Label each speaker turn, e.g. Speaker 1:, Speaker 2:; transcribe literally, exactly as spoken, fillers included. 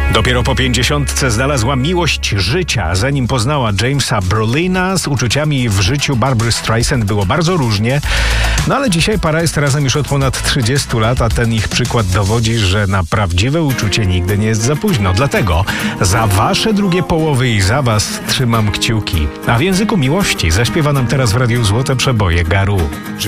Speaker 1: Dopiero po pięćdziesiątce znalazła miłość życia. Zanim poznała Jamesa Brolina, z uczuciami w życiu Barbry Streisand było bardzo różnie. No ale dzisiaj para jest razem już od ponad trzydziestu lat, a ten ich przykład dowodzi, że na prawdziwe uczucie nigdy nie jest za późno. Dlatego za wasze drugie połowy i za was trzymam kciuki. A w języku miłości zaśpiewa nam teraz w Radiu Złote Przeboje Garu.